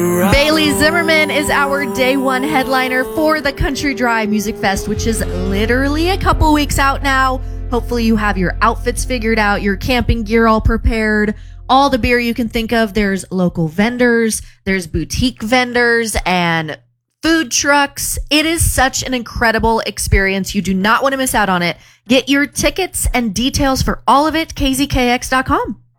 Bailey Zimmerman is our day one headliner for the Country Dry Music Fest, which is literally a couple weeks out now. Hopefully you have your outfits figured out, your camping gear all prepared, all the beer you can think of. There's local vendors, there's boutique vendors, and food trucks. It is such an incredible experience. You do not want to miss out on it. Get your tickets and details for all of it, kzkx.com.